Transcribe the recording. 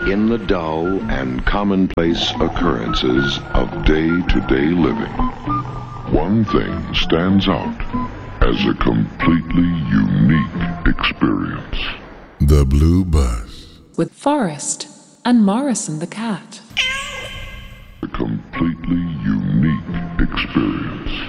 In the dull and commonplace occurrences of day-to-day living, one thing stands out as a completely unique experience. The Blue Bus. With Forrest and Morrison the cat. A completely unique experience.